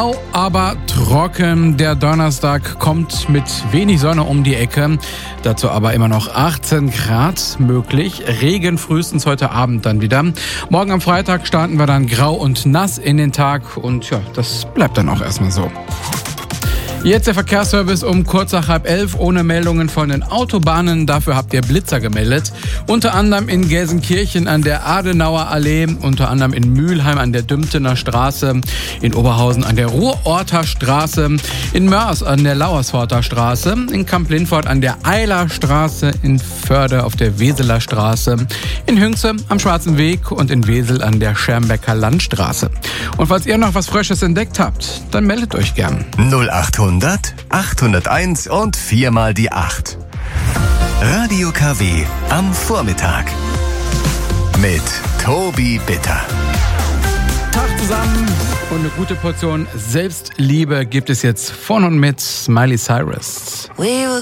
Aber trocken. Der Donnerstag kommt mit wenig Sonne um die Ecke. Dazu aber immer noch 18 Grad möglich. Regen frühestens heute Abend dann wieder. Morgen am Freitag starten wir dann grau und nass in den Tag. Und ja, das bleibt dann auch erstmal so. Jetzt der Verkehrsservice um kurz nach 10:30 ohne Meldungen von den Autobahnen. Dafür habt ihr Blitzer gemeldet. Unter anderem in Gelsenkirchen an der Adenauer Allee, unter anderem in Mülheim an der Dümtener Straße, in Oberhausen an der Ruhrorter Straße, in Mörs an der Lauersforter Straße, in Kamp-Lindfort an der Eiler Straße, in Förde auf der Weseler Straße, in Hünxe am Schwarzen Weg und in Wesel an der Schermbecker Landstraße. Und falls ihr noch was Frisches entdeckt habt, dann meldet euch gern. 0800 801 und 4 mal die 8. Radio KW am Vormittag. Mit Tobi Bitter. Tag zusammen und eine gute Portion Selbstliebe gibt es jetzt von und mit Miley Cyrus.